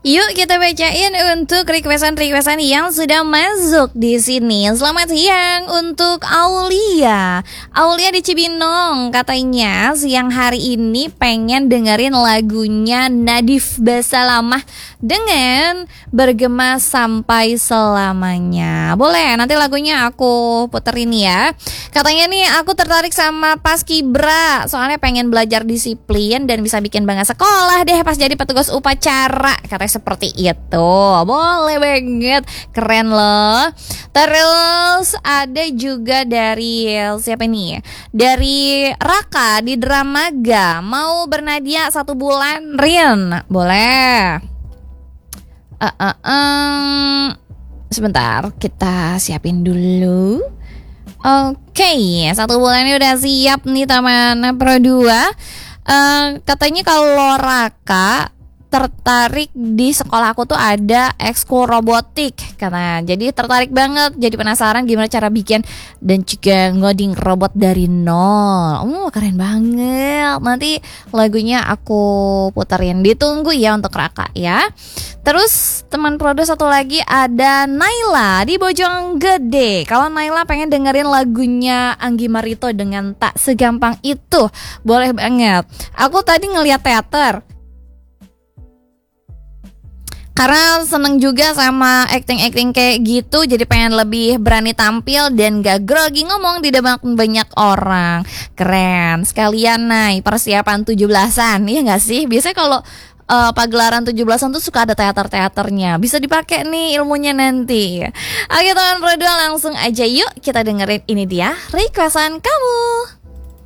Yuk kita bacain untuk requestan yang sudah masuk di sini. Selamat siang untuk Aulia. Aulia di Cibinong katanya siang hari ini pengen dengerin lagunya Nadif Basalamah dengan Bergema Sampai Selamanya. Boleh, nanti lagunya aku puterin ya. Katanya nih aku tertarik sama Paskibra, soalnya pengen belajar disiplin dan bisa bikin bangga sekolah deh pas jadi petugas upacara. Katanya seperti itu. Boleh banget, keren loh. Terus ada juga dari siapa nih? Dari Raka di Dramaga, mau bernadia 1 bulan Rin. Boleh. Sebentar, kita siapin dulu. Oke, 1 bulan ini udah siap nih teman Pro 2. Katanya kalau Raka tertarik di sekolah aku tuh ada ekskul robotik katanya. Jadi tertarik banget, jadi penasaran gimana cara bikin dan juga ngoding robot dari nol. Keren banget. Nanti lagunya aku puterin. Ditunggu ya untuk Raka ya. Terus teman Prodo satu lagi ada Naila di Bojonggede. Kalau Naila pengen dengerin lagunya Anggi Marito dengan Tak Segampang Itu, boleh banget. Aku tadi ngeliat teater karena seneng juga sama acting kayak gitu, jadi pengen lebih berani tampil dan gak grogi ngomong di depan banyak orang. Keren, sekalian persiapan 17-an, iya gak sih? Biasanya kalau pagelaran 17-an tuh suka ada teater-teaternya. Bisa dipakai nih ilmunya nanti. Oke teman Pro 2, langsung aja yuk kita dengerin ini dia requestan kamu.